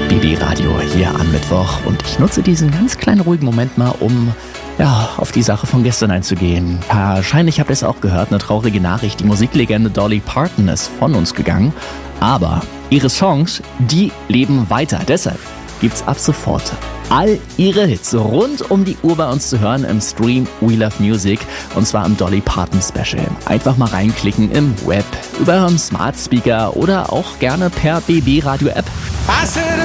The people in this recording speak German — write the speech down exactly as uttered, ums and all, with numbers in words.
B B Radio hier am Mittwoch und ich nutze diesen ganz kleinen ruhigen Moment mal, um ja, auf die Sache von gestern einzugehen. Wahrscheinlich habt ihr es auch gehört, eine traurige Nachricht. Die Musiklegende Dolly Parton ist von uns gegangen, aber ihre Songs, die leben weiter. Deshalb gibt's ab sofort all ihre Hits rund um die Uhr bei uns zu hören im Stream We Love Music und zwar im Dolly Parton Special. Einfach mal reinklicken im Web, über einen Smart Speaker oder auch gerne per B B Radio App.